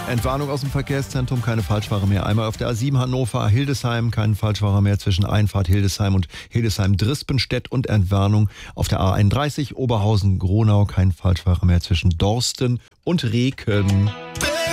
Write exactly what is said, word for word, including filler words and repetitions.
Entwarnung aus dem Verkehrszentrum, keine Falschfahrer mehr. Einmal auf der A sieben Hannover-Hildesheim, kein Falschfahrer mehr zwischen Einfahrt Hildesheim und Hildesheim-Drispenstedt und Entwarnung auf der A einunddreißig Oberhausen-Gronau, kein Falschfahrer mehr zwischen Dorsten und Reken.